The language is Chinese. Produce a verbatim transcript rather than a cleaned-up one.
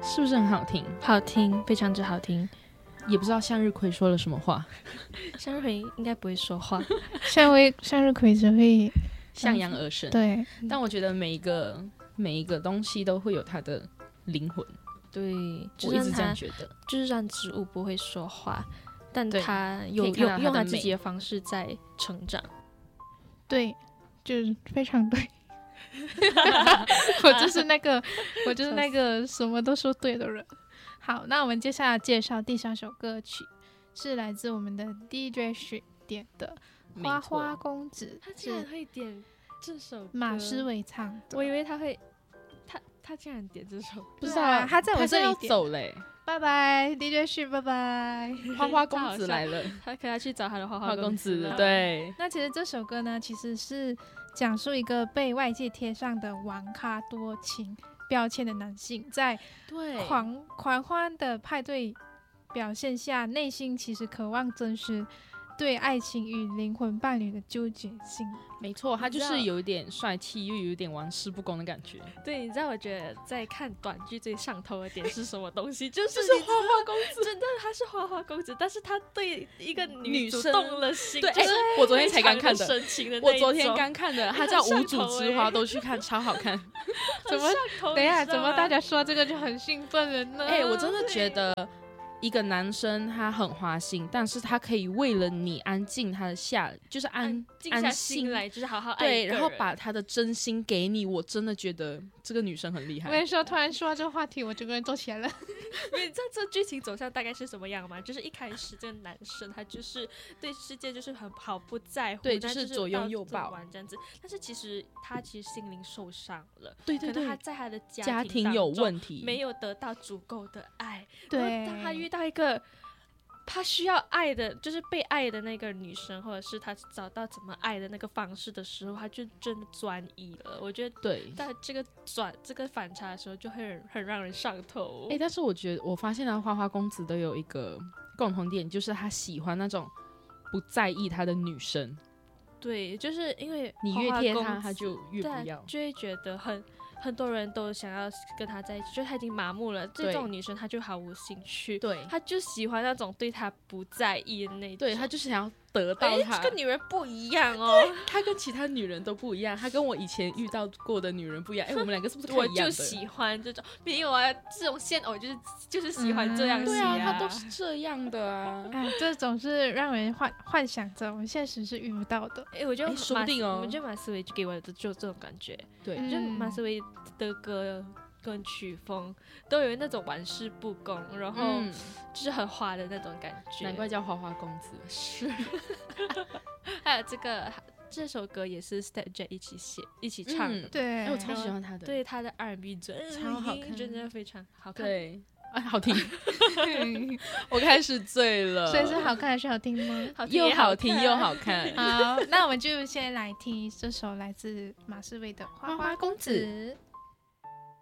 是不是很好听？ 好听，非常之好听。 也不知道向日葵说了什么话。 向日葵应该不会说话， 向日向日葵只会向阳而生。 对， 但我觉得每一个每一个东西都会有它的灵魂。 对， 我一直这样觉得， 就是让植物不会说话，但它有用用用它自己的方式在成长。 对，就是非常对。我就是那个，我就是那个什么都说对的人。好，那我们接下来介绍第三首歌曲，是来自我们的 D J 许点的《花花公子》， 他竟然会点这首歌， 马思唯唱的。 我以为他会，他他竟然点这首， 不知道啊， 他在我这里点走嘞。 拜拜 D J 许，拜拜。 花花公子来了， 他可以去找他的花花公子了。 对， 那其实这首歌呢，其实是讲述一个被外界贴上的玩咖多情标签的男性，在狂狂欢的派对表现下，内心其实渴望真实对爱情与灵魂伴侣的纠结性。 没错，他就是有一点帅气，又有一点玩世不恭的感觉。 对，你知道我觉得在看短剧最上头的点是什么东西？就是就是花花公子， 真的他是花花公子，但是他对一个女主动了心。 对， 就是我昨天才刚看的， 深情的我昨天刚看的，他叫无主之花，都去看，超好看。 怎么？等一下，怎么大家说这个就很兴奋了呢？ 哎、欸，我真的觉得。一个男生他很花心，但是他可以为了你安静他的下，就是安静下心来，就是好好爱对，然后把他的真心给你。我真的觉得这个女生很厉害。 我跟你说，突然说到这个话题，我整个人坐起来了。 你知道这剧情走向大概是什么样吗？就是一开始这个男生他就是对世界就是很毫不在乎， 对，就是左拥右抱这样子。但是其实他其实心灵受伤了， 对对对， 可能他在他的家庭家庭有问题， 没有得到足够的爱。 对， 当他遇到一个他需要爱的，就是被爱的那个女生，或者是他找到怎么爱的那个方式的时候，他就真的专一了。我觉得， 对， 在这个转这个反差的时候，就会很很让人上头。 哎、欸，但是我觉得我发现了花花公子都有一个共同点，就是他喜欢那种不在意他的女生。 对，就是因为你越贴他，他就越不要， 就会觉得很。很多人都想要跟他在一起，就是他已经麻木了。这种女生她就毫无兴趣， 对， 她就喜欢那种对她不在意的那种。 对，她就想要得到他。 欸、这个女人不一样哦， 她跟其他女人都不一样，她跟我以前遇到过的女人不一样。哎、欸，我们两个是不是看一样的？ 我就喜欢这种，没有啊，这种现偶就是就是喜欢这样、啊嗯。 对啊，她都是这样的啊。 哎，这种是让人幻幻想着，我们现实是遇不到的。 哎、欸，我觉得说不定哦， 我觉得马思唯就给我的就这种感觉。 对， 我觉得马思唯的歌跟曲风都有那种玩世不恭，然后就是很花的那种感觉。 难怪叫花花公子。 是。还有这个这首歌也是 Step J 一起写一起唱的。 嗯、对、 欸，我超喜欢他的。 对他的 R and B 真超好看， 真的非常好看。 对。哎，好听，我开始醉了。 所以是好看还是好听吗？ 好听又好听又好看。 好，那我们就先来听这首来自马思唯的《花花公子》。